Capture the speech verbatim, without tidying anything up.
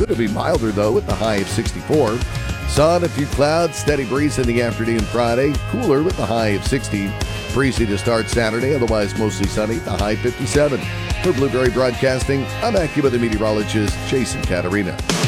It'll be milder, though, with the high of sixty-four. Sun, a few clouds, steady breeze in the afternoon Friday. Cooler with the high of sixty. Breezy to start Saturday, otherwise mostly sunny, the high fifty-seven. For Blueberry Broadcasting, I'm AccuWeather meteorologist Jason Caterina.